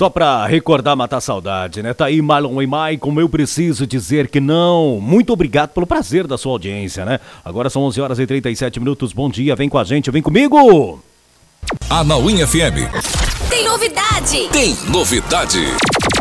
Só pra recordar, matar a saudade, né? Tá aí Marlon e Maicon, eu preciso dizer que não. Muito obrigado pelo prazer da sua audiência, né? Agora são 11h37, bom dia, vem com a gente, vem comigo! Anauim FM. Tem novidade! Tem novidade!